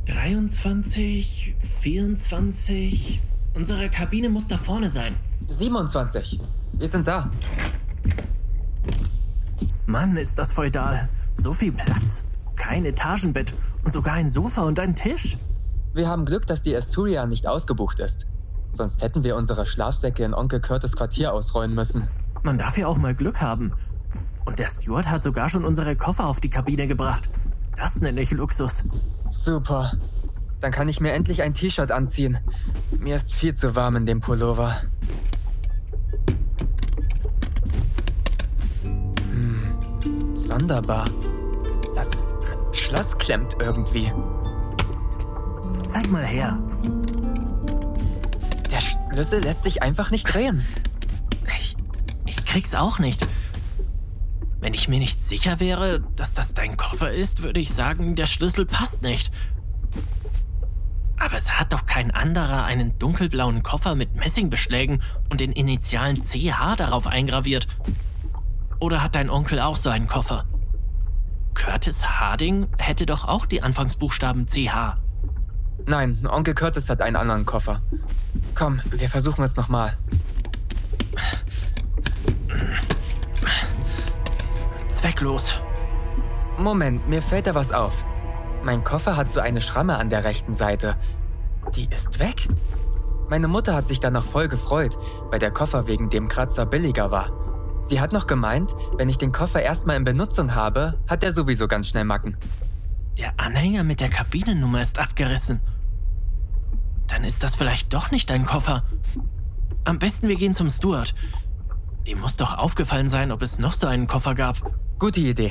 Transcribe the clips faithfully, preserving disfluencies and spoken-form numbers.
dreiundzwanzig, vierundzwanzig... Unsere Kabine muss da vorne sein. siebenundzwanzig. Wir sind da. Mann, ist das feudal. So viel Platz. Kein Etagenbett und sogar ein Sofa und ein Tisch. Wir haben Glück, dass die Asturia nicht ausgebucht ist. Sonst hätten wir unsere Schlafsäcke in Onkel Curtis Quartier ausräumen müssen. Man darf ja auch mal Glück haben. Und der Steward hat sogar schon unsere Koffer auf die Kabine gebracht. Das nenne ich Luxus. Super. Dann kann ich mir endlich ein T-Shirt anziehen. Mir ist viel zu warm in dem Pullover. Hm, sonderbar. Das Schloss klemmt irgendwie. Zeig mal her. Der Schlüssel lässt sich einfach nicht drehen. Ich, ich krieg's auch nicht. Wenn ich mir nicht sicher wäre, dass das dein Koffer ist, würde ich sagen, der Schlüssel passt nicht. Aber es hat doch kein anderer einen dunkelblauen Koffer mit Messingbeschlägen und den Initialen C H darauf eingraviert. Oder hat dein Onkel auch so einen Koffer? Curtis Harding hätte doch auch die Anfangsbuchstaben C H. Nein, Onkel Curtis hat einen anderen Koffer. Komm, wir versuchen es nochmal. Zwecklos. Moment, mir fällt da was auf. Mein Koffer hat so eine Schramme an der rechten Seite. Die ist weg. Meine Mutter hat sich dann noch voll gefreut, weil der Koffer wegen dem Kratzer billiger war. Sie hat noch gemeint, wenn ich den Koffer erstmal in Benutzung habe, hat er sowieso ganz schnell Macken. Der Anhänger mit der Kabinennummer ist abgerissen. Dann ist das vielleicht doch nicht dein Koffer. Am besten wir gehen zum Steward. Dem muss doch aufgefallen sein, ob es noch so einen Koffer gab. Gute Idee.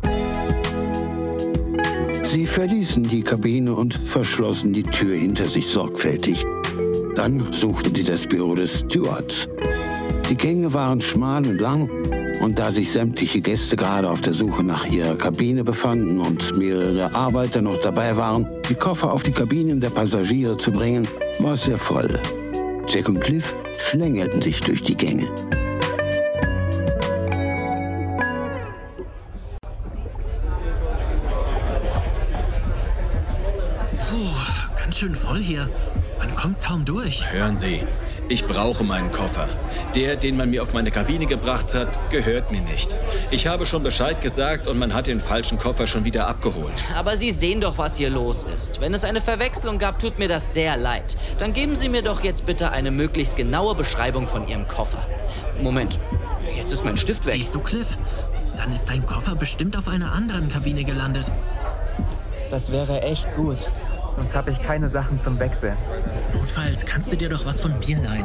Sie verließen die Kabine und verschlossen die Tür hinter sich sorgfältig. Dann suchten sie das Büro des Stewards. Die Gänge waren schmal und lang, und da sich sämtliche Gäste gerade auf der Suche nach ihrer Kabine befanden und mehrere Arbeiter noch dabei waren, die Koffer auf die Kabinen der Passagiere zu bringen, war es sehr voll. Jack und Cliff schlängelten sich durch die Gänge. Puh, ganz schön voll hier. Man kommt kaum durch. Hören Sie, ich brauche meinen Koffer. Der, den man mir auf meine Kabine gebracht hat, gehört mir nicht. Ich habe schon Bescheid gesagt und man hat den falschen Koffer schon wieder abgeholt. Aber Sie sehen doch, was hier los ist. Wenn es eine Verwechslung gab, tut mir das sehr leid. Dann geben Sie mir doch jetzt bitte eine möglichst genaue Beschreibung von Ihrem Koffer. Moment, jetzt ist mein Stift weg. Siehst du, Cliff? Dann ist dein Koffer bestimmt auf einer anderen Kabine gelandet. Das wäre echt gut. Sonst habe ich keine Sachen zum Wechseln. Notfalls kannst du dir doch was von mir leihen.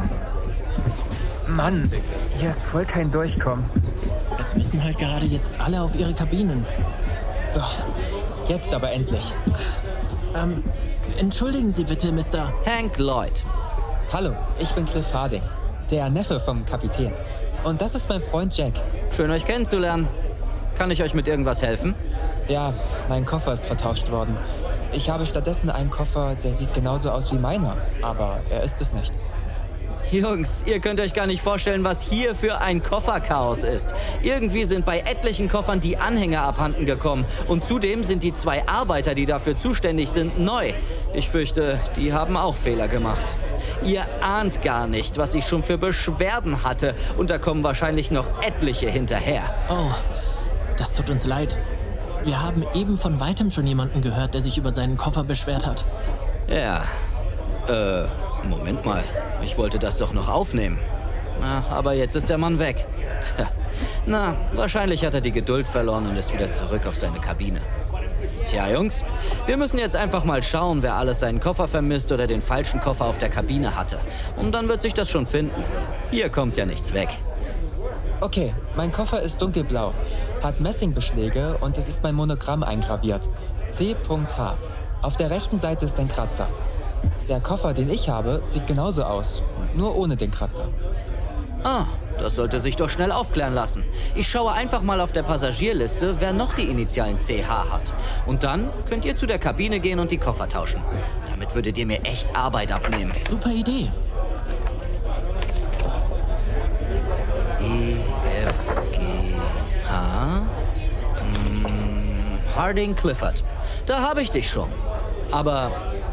Mann, hier ist voll kein Durchkommen. Es müssen halt gerade jetzt alle auf ihre Kabinen. So, jetzt aber endlich. Ähm, entschuldigen Sie bitte, Mister Hank Lloyd. Hallo, ich bin Cliff Harding, der Neffe vom Kapitän. Und das ist mein Freund Jack. Schön, euch kennenzulernen. Kann ich euch mit irgendwas helfen? Ja, mein Koffer ist vertauscht worden. Ich habe stattdessen einen Koffer, der sieht genauso aus wie meiner, aber er ist es nicht. Jungs, ihr könnt euch gar nicht vorstellen, was hier für ein Kofferchaos ist. Irgendwie sind bei etlichen Koffern die Anhänger abhanden gekommen. Und zudem sind die zwei Arbeiter, die dafür zuständig sind, neu. Ich fürchte, die haben auch Fehler gemacht. Ihr ahnt gar nicht, was ich schon für Beschwerden hatte. Und da kommen wahrscheinlich noch etliche hinterher. Oh, das tut uns leid. Wir haben eben von weitem schon jemanden gehört, der sich über seinen Koffer beschwert hat. Ja, äh, Moment mal. Ich wollte das doch noch aufnehmen. Na, aber jetzt ist der Mann weg. Tja, na, wahrscheinlich hat er die Geduld verloren und ist wieder zurück auf seine Kabine. Tja, Jungs, wir müssen jetzt einfach mal schauen, wer alles seinen Koffer vermisst oder den falschen Koffer auf der Kabine hatte. Und dann wird sich das schon finden. Hier kommt ja nichts weg. Okay, mein Koffer ist dunkelblau, hat Messingbeschläge und es ist mein Monogramm eingraviert. C H. Auf der rechten Seite ist ein Kratzer. Der Koffer, den ich habe, sieht genauso aus, nur ohne den Kratzer. Ah, das sollte sich doch schnell aufklären lassen. Ich schaue einfach mal auf der Passagierliste, wer noch die Initialen C H hat. Und dann könnt ihr zu der Kabine gehen und die Koffer tauschen. Damit würdet ihr mir echt Arbeit abnehmen. Super Idee. E, F, G, H. Hm, Harding Clifford. Da habe ich dich schon. Aber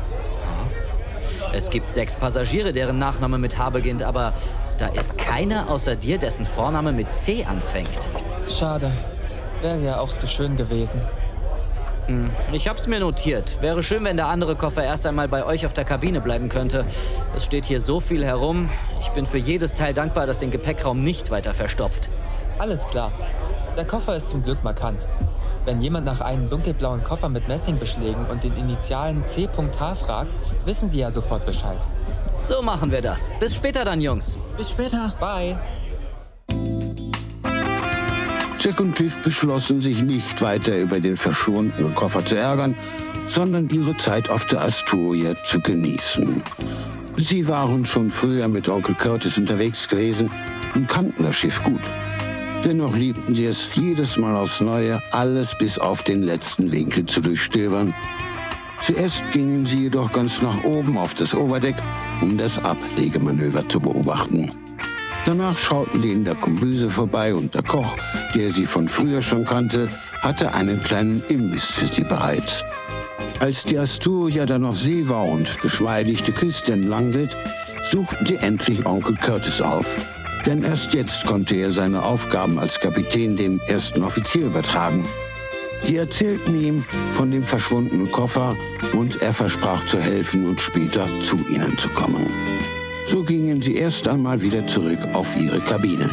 es gibt sechs Passagiere, deren Nachname mit H beginnt, aber da ist keiner außer dir, dessen Vorname mit C anfängt. Schade. Wäre ja auch zu schön gewesen. Hm, ich hab's mir notiert. Wäre schön, wenn der andere Koffer erst einmal bei euch auf der Kabine bleiben könnte. Es steht hier so viel herum. Ich bin für jedes Teil dankbar, das den Gepäckraum nicht weiter verstopft. Alles klar. Der Koffer ist zum Glück markant. Wenn jemand nach einem dunkelblauen Koffer mit Messingbeschlägen und den Initialen C H fragt, wissen Sie ja sofort Bescheid. So machen wir das. Bis später dann, Jungs. Bis später. Bye. Jack und Cliff beschlossen, sich nicht weiter über den verschwundenen Koffer zu ärgern, sondern ihre Zeit auf der Astoria zu genießen. Sie waren schon früher mit Onkel Curtis unterwegs gewesen und kannten das Schiff gut. Dennoch liebten sie es jedes Mal aufs Neue, alles bis auf den letzten Winkel zu durchstöbern. Zuerst gingen sie jedoch ganz nach oben auf das Oberdeck, um das Ablegemanöver zu beobachten. Danach schauten sie in der Kombüse vorbei und der Koch, der sie von früher schon kannte, hatte einen kleinen Imbiss für sie bereit. Als die Astoria dann auf See war und geschmeidig die Küste entlang glitt, suchten sie endlich Onkel Curtis auf. Denn erst jetzt konnte er seine Aufgaben als Kapitän dem ersten Offizier übertragen. Sie erzählten ihm von dem verschwundenen Koffer und er versprach zu helfen und später zu ihnen zu kommen. So gingen sie erst einmal wieder zurück auf ihre Kabine.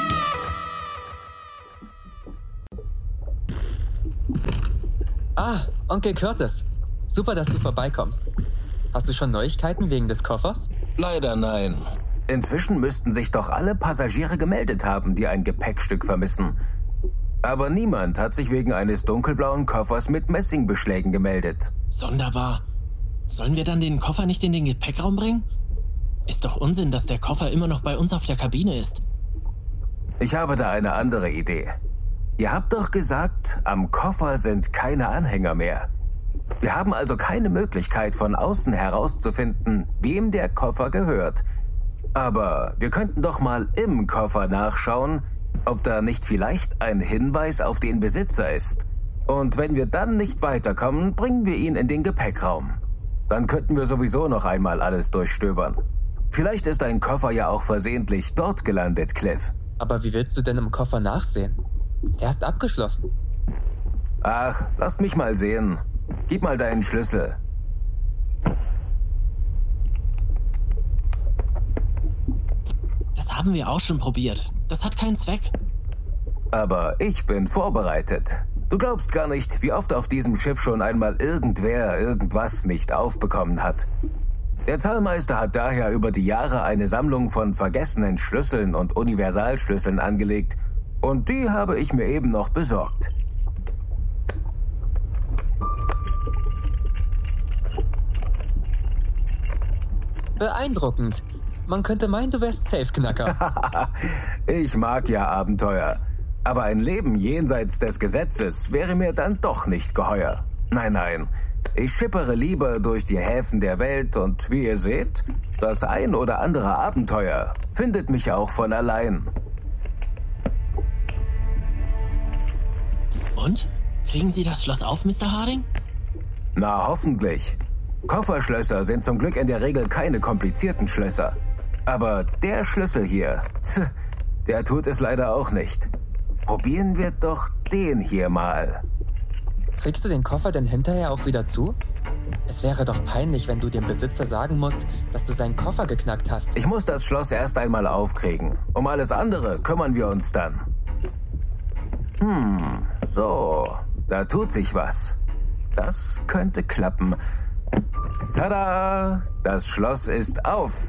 Ah, Onkel Curtis. Super, dass du vorbeikommst. Hast du schon Neuigkeiten wegen des Koffers? Leider nein. Inzwischen müssten sich doch alle Passagiere gemeldet haben, die ein Gepäckstück vermissen. Aber niemand hat sich wegen eines dunkelblauen Koffers mit Messingbeschlägen gemeldet. Sonderbar. Sollen wir dann den Koffer nicht in den Gepäckraum bringen? Ist doch Unsinn, dass der Koffer immer noch bei uns auf der Kabine ist. Ich habe da eine andere Idee. Ihr habt doch gesagt, am Koffer sind keine Anhänger mehr. Wir haben also keine Möglichkeit, von außen herauszufinden, wem der Koffer gehört. Aber wir könnten doch mal im Koffer nachschauen, ob da nicht vielleicht ein Hinweis auf den Besitzer ist. Und wenn wir dann nicht weiterkommen, bringen wir ihn in den Gepäckraum. Dann könnten wir sowieso noch einmal alles durchstöbern. Vielleicht ist ein Koffer ja auch versehentlich dort gelandet, Cliff. Aber wie willst du denn im Koffer nachsehen? Der ist abgeschlossen. Ach, lasst mich mal sehen. Gib mal deinen Schlüssel. Das haben wir auch schon probiert. Das hat keinen Zweck. Aber ich bin vorbereitet. Du glaubst gar nicht, wie oft auf diesem Schiff schon einmal irgendwer irgendwas nicht aufbekommen hat. Der Zahlmeister hat daher über die Jahre eine Sammlung von vergessenen Schlüsseln und Universalschlüsseln angelegt. Und die habe ich mir eben noch besorgt. Beeindruckend. Man könnte meinen, du wärst Safeknacker. Ich mag ja Abenteuer. Aber ein Leben jenseits des Gesetzes wäre mir dann doch nicht geheuer. Nein, nein. Ich schippere lieber durch die Häfen der Welt und wie ihr seht, das ein oder andere Abenteuer findet mich auch von allein. Und? Kriegen Sie das Schloss auf, Mister Harding? Na, hoffentlich. Kofferschlösser sind zum Glück in der Regel keine komplizierten Schlösser. Aber der Schlüssel hier, tch, der tut es leider auch nicht. Probieren wir doch den hier mal. Kriegst du den Koffer denn hinterher auch wieder zu? Es wäre doch peinlich, wenn du dem Besitzer sagen musst, dass du seinen Koffer geknackt hast. Ich muss das Schloss erst einmal aufkriegen. Um alles andere kümmern wir uns dann. Hm, so, da tut sich was. Das könnte klappen. Tada! Das Schloss ist auf.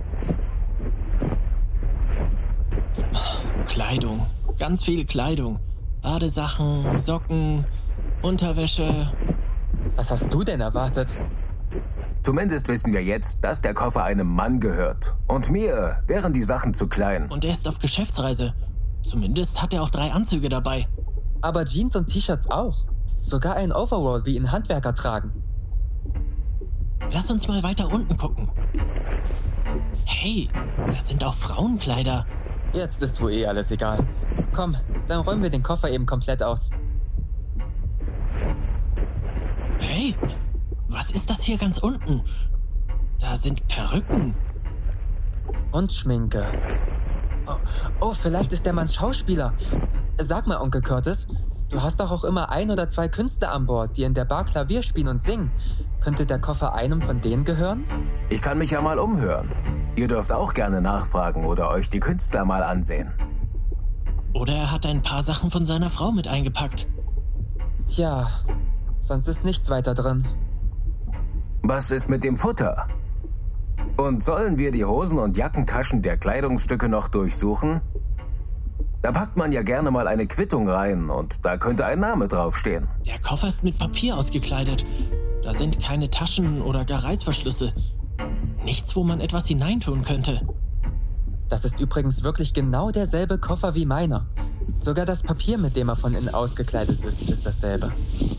Kleidung. Ganz viel Kleidung. Badesachen, Socken, Unterwäsche. Was hast du denn erwartet? Zumindest wissen wir jetzt, dass der Koffer einem Mann gehört. Und mir wären die Sachen zu klein. Und er ist auf Geschäftsreise. Zumindest hat er auch drei Anzüge dabei. Aber Jeans und T-Shirts auch. Sogar ein Overall, wie ihn Handwerker tragen. Lass uns mal weiter unten gucken. Hey, das sind auch Frauenkleider. Jetzt ist wohl eh alles egal. Komm, dann räumen wir den Koffer eben komplett aus. Hey, Was ist das hier ganz unten? Da sind Perücken. Und Schminke. Oh, oh, vielleicht ist der Mann Schauspieler. Sag mal, Onkel Curtis, du hast doch auch immer ein oder zwei Künstler an Bord, die in der Bar Klavier spielen und singen. Könnte der Koffer einem von denen gehören? Ich kann mich ja mal umhören. Ihr dürft auch gerne nachfragen oder euch die Künstler mal ansehen. Oder er hat ein paar Sachen von seiner Frau mit eingepackt. Tja, sonst ist nichts weiter drin. Was ist mit dem Futter? Und sollen wir die Hosen- und Jackentaschen der Kleidungsstücke noch durchsuchen? Da packt man ja gerne mal eine Quittung rein und da könnte ein Name draufstehen. Der Koffer ist mit Papier ausgekleidet. Da sind keine Taschen oder gar Reißverschlüsse. Nichts, wo man etwas hineintun könnte. Das ist übrigens wirklich genau derselbe Koffer wie meiner. Sogar das Papier, mit dem er von innen ausgekleidet ist, ist dasselbe.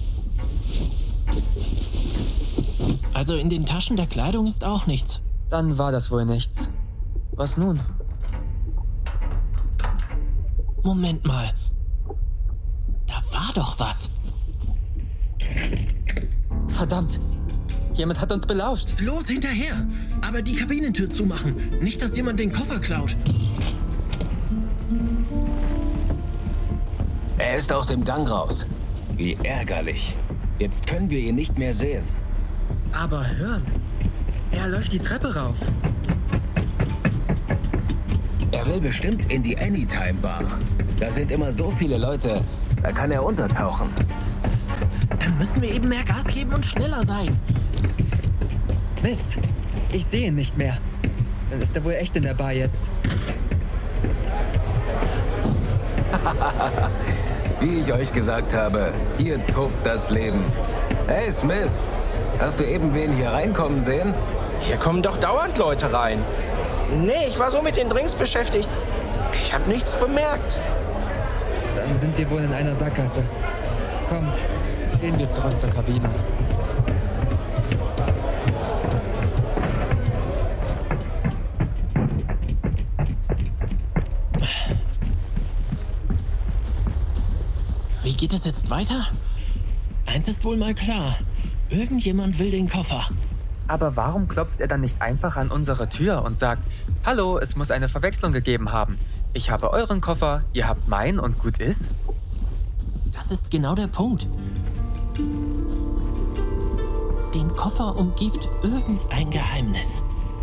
Also in den Taschen der Kleidung ist auch nichts. Dann war das wohl nichts. Was nun? Moment mal. Da war doch was. Verdammt. Jemand hat uns belauscht. Los, hinterher. Aber die Kabinentür zumachen. Nicht, dass jemand den Koffer klaut. Er ist aus dem Gang raus. Wie ärgerlich. Jetzt können wir ihn nicht mehr sehen. Aber hören. Er läuft die Treppe rauf. Er will bestimmt in die Anytime Bar. Da sind immer so viele Leute, da kann er untertauchen. Dann müssen wir eben mehr Gas geben und schneller sein. Mist, ich sehe ihn nicht mehr. Dann ist er wohl echt in der Bar jetzt. Wie ich euch gesagt habe, hier tobt das Leben. Hey Smith, hast du eben wen hier reinkommen sehen? Hier kommen doch dauernd Leute rein. Nee, ich war so mit den Drinks beschäftigt. Ich habe nichts bemerkt. Dann sind wir wohl in einer Sackgasse. Kommt, gehen wir zurück zur Kabine. Wie geht es jetzt weiter? Eins ist wohl mal klar. Irgendjemand will den Koffer. Aber warum klopft er dann nicht einfach an unsere Tür und sagt, hallo, es muss eine Verwechslung gegeben haben. Ich habe euren Koffer, ihr habt meinen und gut ist? Das ist genau der Punkt. Den Koffer umgibt irgendein Geheimnis.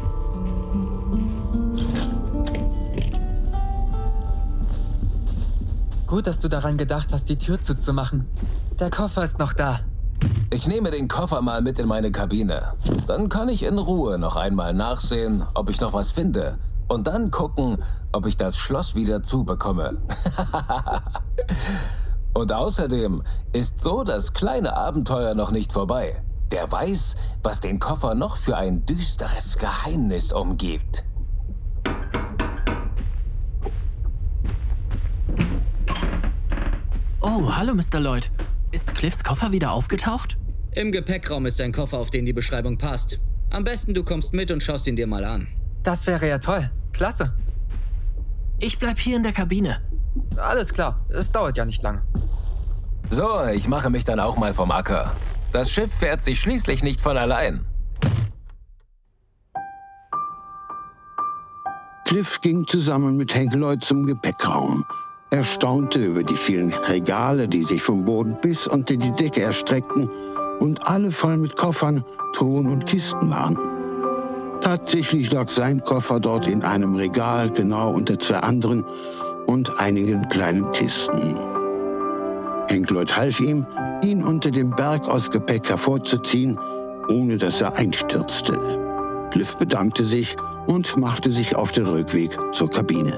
Gut, dass du daran gedacht hast, die Tür zuzumachen. Der Koffer ist noch da. Ich nehme den Koffer mal mit in meine Kabine. Dann kann ich in Ruhe noch einmal nachsehen, ob ich noch was finde. Und dann gucken, ob ich das Schloss wieder zubekomme. Und außerdem ist so das kleine Abenteuer noch nicht vorbei. Wer weiß, was den Koffer noch für ein düsteres Geheimnis umgibt. Oh, hallo Mister Lloyd. Ist Cliffs Koffer wieder aufgetaucht? Im Gepäckraum ist ein Koffer, auf den die Beschreibung passt. Am besten du kommst mit und schaust ihn dir mal an. Das wäre ja toll. Klasse. Ich bleib hier in der Kabine. Alles klar, es dauert ja nicht lange. So, ich mache mich dann auch mal vom Acker. Das Schiff fährt sich schließlich nicht von allein. Cliff ging zusammen mit Hank Lloyd zum Gepäckraum. Er staunte über die vielen Regale, die sich vom Boden bis unter die Decke erstreckten und alle voll mit Koffern, Truhen und Kisten waren. Tatsächlich lag sein Koffer dort in einem Regal, genau unter zwei anderen und einigen kleinen Kisten. Hank Lloyd half ihm, ihn unter dem Berg aus Gepäck hervorzuziehen, ohne dass er einstürzte. Cliff bedankte sich und machte sich auf den Rückweg zur Kabine.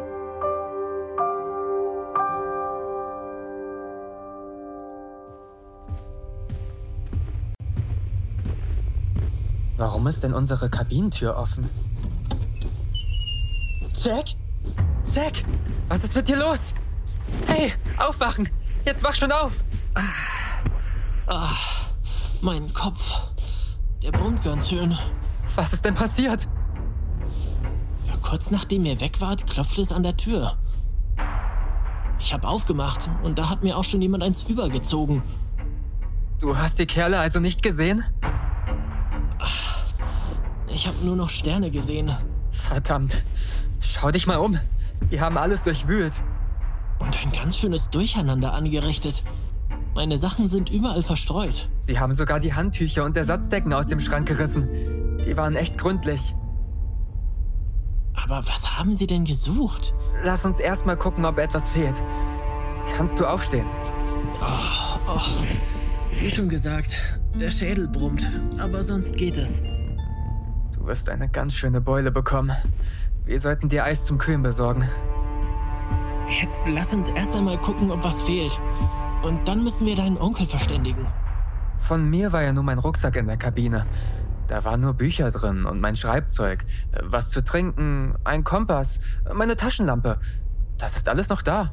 Warum ist denn unsere Kabinentür offen? Jack? Jack? Was ist mit dir los? Hey, aufwachen! Jetzt wach schon auf! Ah, mein Kopf. Der brummt ganz schön. Was ist denn passiert? Ja, kurz nachdem ihr weg wart, klopfte es an der Tür. Ich habe aufgemacht und da hat mir auch schon jemand eins übergezogen. Du hast die Kerle also nicht gesehen? Ich habe nur noch Sterne gesehen. Verdammt. Schau dich mal um. Wir haben alles durchwühlt. Und ein ganz schönes Durcheinander angerichtet. Meine Sachen sind überall verstreut. Sie haben sogar die Handtücher und Ersatzdecken aus dem Schrank gerissen. Die waren echt gründlich. Aber was haben Sie denn gesucht? Lass uns erst mal gucken, ob etwas fehlt. Kannst du aufstehen? Oh, oh. Wie schon gesagt, der Schädel brummt, aber sonst geht es. Du wirst eine ganz schöne Beule bekommen. Wir sollten dir Eis zum Kühlen besorgen. Jetzt lass uns erst einmal gucken, ob was fehlt. Und dann müssen wir deinen Onkel verständigen. Von mir war ja nur mein Rucksack in der Kabine. Da waren nur Bücher drin und mein Schreibzeug. Was zu trinken, ein Kompass, meine Taschenlampe. Das ist alles noch da.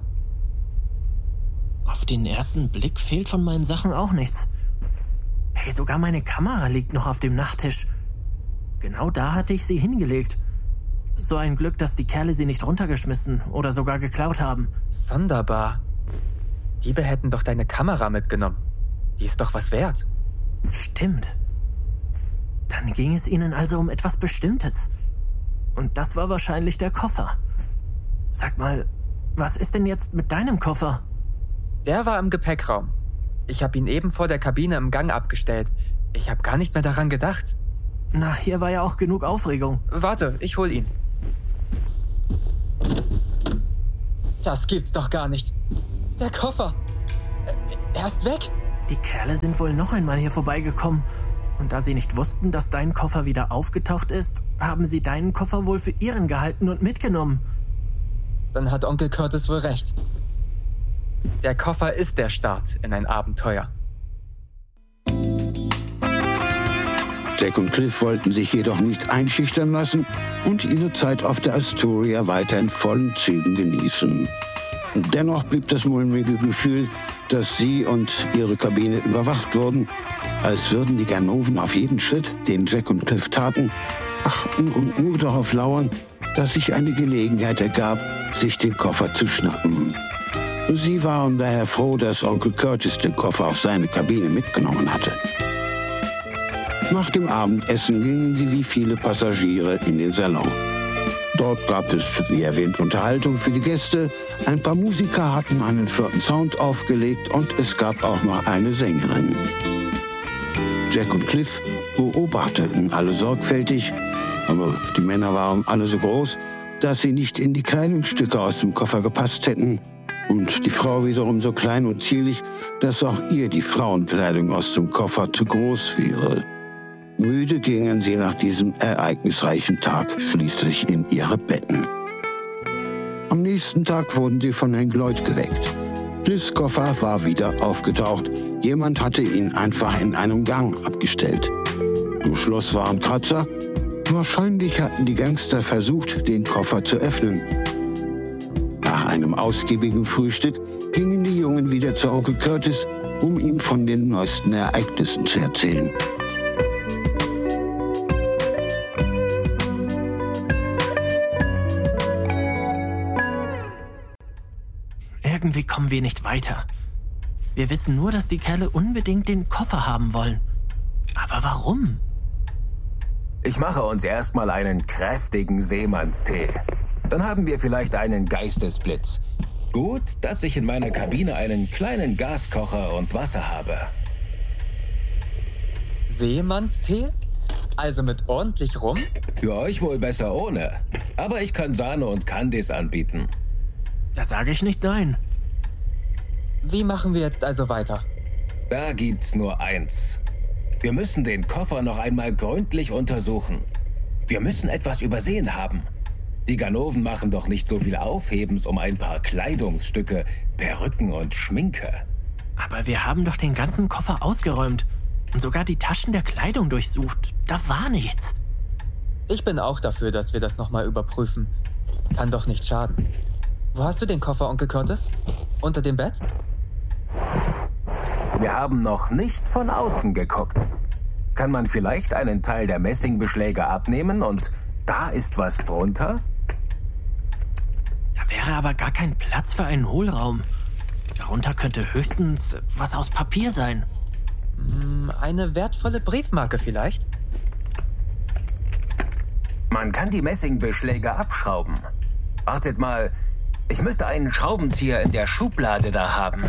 Auf den ersten Blick fehlt von meinen Sachen auch nichts. Hey, sogar meine Kamera liegt noch auf dem Nachttisch. Genau da hatte ich sie hingelegt. So ein Glück, dass die Kerle sie nicht runtergeschmissen oder sogar geklaut haben. Sonderbar. Diebe hätten doch deine Kamera mitgenommen. Die ist doch was wert. Stimmt. Dann ging es ihnen also um etwas Bestimmtes. Und das war wahrscheinlich der Koffer. Sag mal, was ist denn jetzt mit deinem Koffer? Der war im Gepäckraum. Ich habe ihn eben vor der Kabine im Gang abgestellt. Ich habe gar nicht mehr daran gedacht. Na, hier war ja auch genug Aufregung. Warte, ich hol ihn. Das gibt's doch gar nicht. Der Koffer. Er ist weg. Die Kerle sind wohl noch einmal hier vorbeigekommen. Und da sie nicht wussten, dass dein Koffer wieder aufgetaucht ist, haben sie deinen Koffer wohl für ihren gehalten und mitgenommen. Dann hat Onkel Curtis wohl recht. Der Koffer ist der Start in ein Abenteuer. Jack und Cliff wollten sich jedoch nicht einschüchtern lassen und ihre Zeit auf der Astoria weiter in vollen Zügen genießen. Dennoch blieb das mulmige Gefühl, dass sie und ihre Kabine überwacht wurden, als würden die Ganoven auf jeden Schritt, den Jack und Cliff taten, achten und nur darauf lauern, dass sich eine Gelegenheit ergab, sich den Koffer zu schnappen. Sie waren daher froh, dass Onkel Curtis den Koffer auf seine Kabine mitgenommen hatte. Nach dem Abendessen gingen sie wie viele Passagiere in den Salon. Dort gab es, wie erwähnt, Unterhaltung für die Gäste. Ein paar Musiker hatten einen flotten Sound aufgelegt und es gab auch noch eine Sängerin. Jack und Cliff beobachteten alle sorgfältig, aber die Männer waren alle so groß, dass sie nicht in die Kleidungsstücke aus dem Koffer gepasst hätten. Und die Frau wiederum so klein und zierlich, dass auch ihr die Frauenkleidung aus dem Koffer zu groß wäre. Müde gingen sie nach diesem ereignisreichen Tag schließlich in ihre Betten. Am nächsten Tag wurden sie von Hank Lloyd geweckt. Cliffs Koffer war wieder aufgetaucht. Jemand hatte ihn einfach in einem Gang abgestellt. Im Schloss waren Kratzer. Wahrscheinlich hatten die Gangster versucht, den Koffer zu öffnen. Nach einem ausgiebigen Frühstück gingen die Jungen wieder zu Onkel Curtis, um ihm von den neuesten Ereignissen zu erzählen. Irgendwie kommen wir nicht weiter. Wir wissen nur, dass die Kerle unbedingt den Koffer haben wollen. Aber warum? Ich mache uns erstmal einen kräftigen Seemannstee. Dann haben wir vielleicht einen Geistesblitz. Gut, dass ich in meiner Kabine einen kleinen Gaskocher und Wasser habe. Seemannstee? Also mit ordentlich Rum? Für euch wohl besser ohne. Aber ich kann Sahne und Candies anbieten. Da sage ich nicht nein. Wie machen wir jetzt also weiter? Da gibt's nur eins. Wir müssen den Koffer noch einmal gründlich untersuchen. Wir müssen etwas übersehen haben. Die Ganoven machen doch nicht so viel Aufhebens um ein paar Kleidungsstücke, Perücken und Schminke. Aber wir haben doch den ganzen Koffer ausgeräumt und sogar die Taschen der Kleidung durchsucht. Da war nichts. Ich bin auch dafür, dass wir das nochmal überprüfen. Kann doch nicht schaden. Wo hast du den Koffer, Onkel Curtis? Unter dem Bett? Wir haben noch nicht von außen geguckt. Kann man vielleicht einen Teil der Messingbeschläge abnehmen und da ist was drunter? Da wäre aber gar kein Platz für einen Hohlraum. Darunter könnte höchstens was aus Papier sein. Eine wertvolle Briefmarke vielleicht? Man kann die Messingbeschläge abschrauben. Wartet mal, ich müsste einen Schraubenzieher in der Schublade da haben.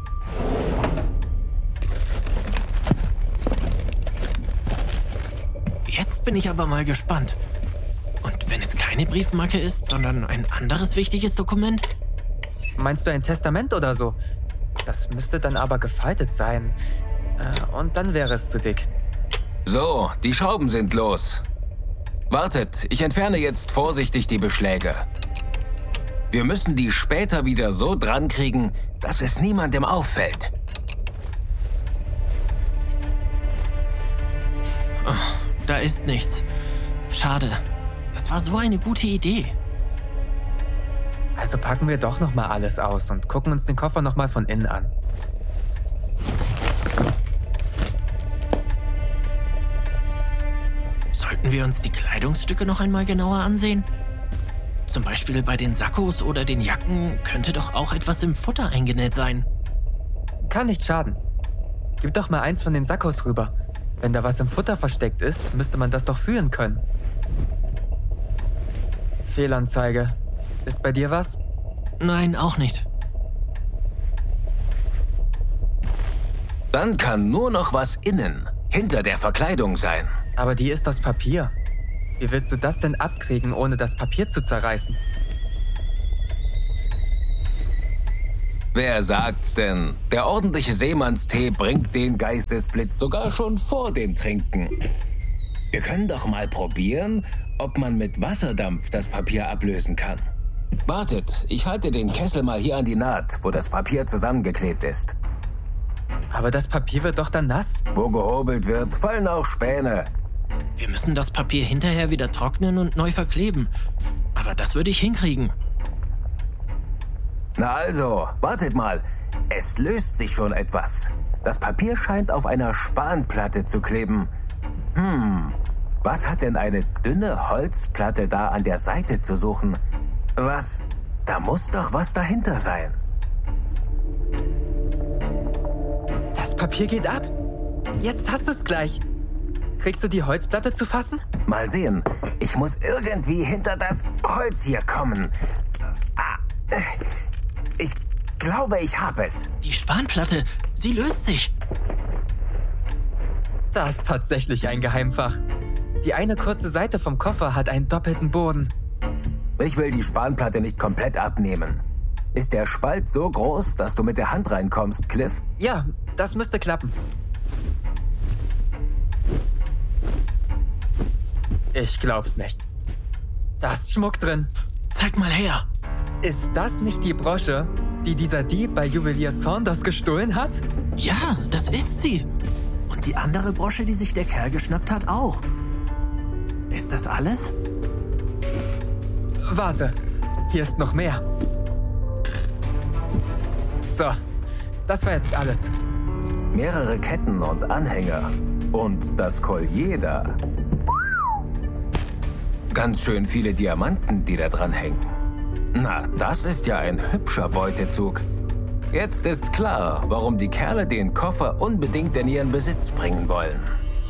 Jetzt bin ich aber mal gespannt. Und wenn es keine Briefmarke ist, sondern ein anderes wichtiges Dokument? Meinst du ein Testament oder so? Das müsste dann aber gefaltet sein. Äh, und dann wäre es zu dick. So, die Schrauben sind los. Wartet, ich entferne jetzt vorsichtig die Beschläge. Wir müssen die später wieder so dran kriegen, dass es niemandem auffällt. Oh, da ist nichts. Schade. Das war so eine gute Idee. Also packen wir doch noch mal alles aus und gucken uns den Koffer noch mal von innen an. Sollten wir uns die Kleidungsstücke noch einmal genauer ansehen? Zum Beispiel bei den Sakkos oder den Jacken könnte doch auch etwas im Futter eingenäht sein. Kann nicht schaden. Gib doch mal eins von den Sakkos rüber. Wenn da was im Futter versteckt ist, müsste man das doch fühlen können. Fehlanzeige. Ist bei dir was? Nein, auch nicht. Dann kann nur noch was innen, hinter der Verkleidung sein. Aber die ist aus Papier. Wie willst du das denn abkriegen, ohne das Papier zu zerreißen? Wer sagt's denn? Der ordentliche Seemannstee bringt den Geistesblitz sogar schon vor dem Trinken. Wir können doch mal probieren, ob man mit Wasserdampf das Papier ablösen kann. Wartet, ich halte den Kessel mal hier an die Naht, wo das Papier zusammengeklebt ist. Aber das Papier wird doch dann nass. Wo gehobelt wird, fallen auch Späne. Wir müssen das Papier hinterher wieder trocknen und neu verkleben. Aber das würde ich hinkriegen. Na also, wartet mal. Es löst sich schon etwas. Das Papier scheint auf einer Spanplatte zu kleben. Hm, was hat denn eine dünne Holzplatte da an der Seite zu suchen? Was? Da muss doch was dahinter sein. Das Papier geht ab. Jetzt hast du es gleich. Kriegst du die Holzplatte zu fassen? Mal sehen. Ich muss irgendwie hinter das Holz hier kommen. Ich glaube, ich habe es. Die Spanplatte, sie löst sich. Das ist tatsächlich ein Geheimfach. Die eine kurze Seite vom Koffer hat einen doppelten Boden. Ich will die Spanplatte nicht komplett abnehmen. Ist der Spalt so groß, dass du mit der Hand reinkommst, Cliff? Ja, das müsste klappen. Ich glaub's nicht. Da ist Schmuck drin. Zeig mal her. Ist das nicht die Brosche, die dieser Dieb bei Juwelier Saunders gestohlen hat? Ja, das ist sie. Und die andere Brosche, die sich der Kerl geschnappt hat, auch. Ist das alles? Warte, hier ist noch mehr. So, das war jetzt alles. Mehrere Ketten und Anhänger. Und das Collier da. Ganz schön viele Diamanten, die da dran hängen. Na, das ist ja ein hübscher Beutezug. Jetzt ist klar, warum die Kerle den Koffer unbedingt in ihren Besitz bringen wollen.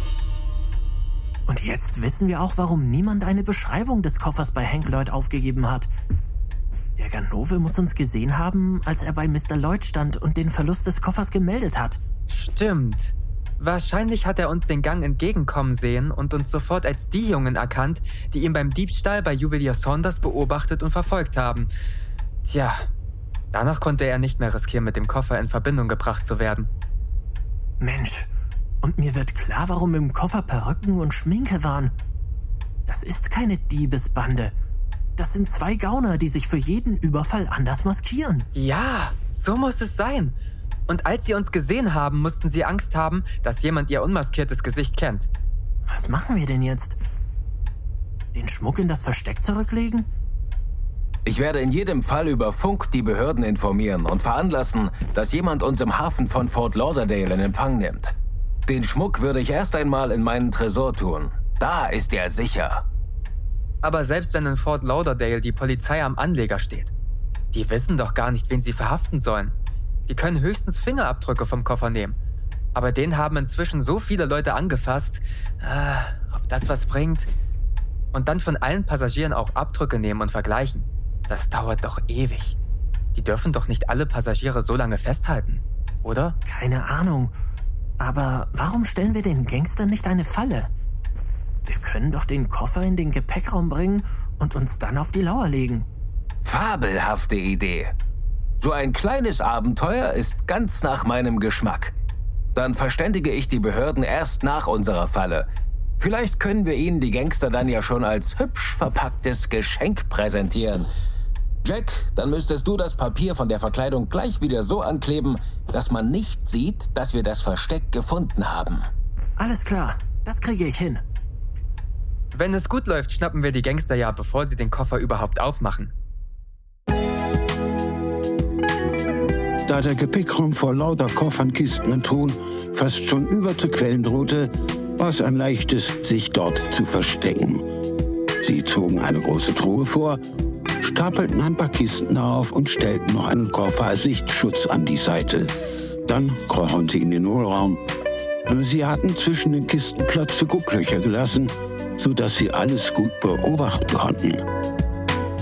Und jetzt wissen wir auch, warum niemand eine Beschreibung des Koffers bei Hank Lloyd aufgegeben hat. Der Ganove muss uns gesehen haben, als er bei Mister Lloyd stand und den Verlust des Koffers gemeldet hat. Stimmt. Wahrscheinlich hat er uns den Gang entgegenkommen sehen und uns sofort als die Jungen erkannt, die ihn beim Diebstahl bei Juwelier Saunders beobachtet und verfolgt haben. Tja, danach konnte er nicht mehr riskieren, mit dem Koffer in Verbindung gebracht zu werden. Mensch, und mir wird klar, warum im Koffer Perücken und Schminke waren. Das ist keine Diebesbande. Das sind zwei Gauner, die sich für jeden Überfall anders maskieren. Ja, so muss es sein. Und als sie uns gesehen haben, mussten sie Angst haben, dass jemand ihr unmaskiertes Gesicht kennt. Was machen wir denn jetzt? Den Schmuck in das Versteck zurücklegen? Ich werde in jedem Fall über Funk die Behörden informieren und veranlassen, dass jemand uns im Hafen von Fort Lauderdale in Empfang nimmt. Den Schmuck würde ich erst einmal in meinen Tresor tun. Da ist er sicher. Aber selbst wenn in Fort Lauderdale die Polizei am Anleger steht, die wissen doch gar nicht, wen sie verhaften sollen. Die können höchstens Fingerabdrücke vom Koffer nehmen. Aber den haben inzwischen so viele Leute angefasst. Ah, ob das was bringt? Und dann von allen Passagieren auch Abdrücke nehmen und vergleichen. Das dauert doch ewig. Die dürfen doch nicht alle Passagiere so lange festhalten, oder? Keine Ahnung. Aber warum stellen wir den Gangstern nicht eine Falle? Wir können doch den Koffer in den Gepäckraum bringen und uns dann auf die Lauer legen. Fabelhafte Idee. So ein kleines Abenteuer ist ganz nach meinem Geschmack. Dann verständige ich die Behörden erst nach unserer Falle. Vielleicht können wir ihnen die Gangster dann ja schon als hübsch verpacktes Geschenk präsentieren. Jack, dann müsstest du das Papier von der Verkleidung gleich wieder so ankleben, dass man nicht sieht, dass wir das Versteck gefunden haben. Alles klar, das kriege ich hin. Wenn es gut läuft, schnappen wir die Gangster ja, bevor sie den Koffer überhaupt aufmachen. Da der Gepäckraum vor lauter Koffern, Kisten und Truhen fast schon überzuquellen drohte, war es ein leichtes, sich dort zu verstecken. Sie zogen eine große Truhe vor, stapelten ein paar Kisten auf und stellten noch einen Koffer als Sichtschutz an die Seite. Dann krochen sie in den Hohlraum. Sie hatten zwischen den Kisten Platz für Gucklöcher gelassen, sodass sie alles gut beobachten konnten.